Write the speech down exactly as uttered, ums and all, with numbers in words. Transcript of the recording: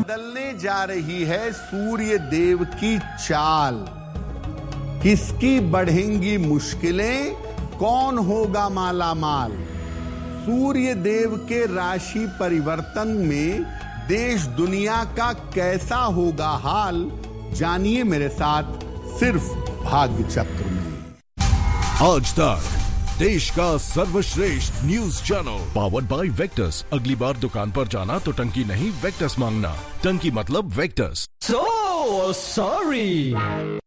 बदलने जा रही है सूर्य देव की चाल। किसकी बढ़ेंगी मुश्किलें, कौन होगा माला माल। सूर्य देव के राशि परिवर्तन में देश दुनिया का कैसा होगा हाल, जानिए मेरे साथ सिर्फ भाग्य चक्र में। आज तक देश का सर्वश्रेष्ठ news channel powered by Victus. अगली बार दुकान पर जाना तो टंकी नहीं वेक्टस मांगना। टंकी मतलब वेक्टस। So sorry.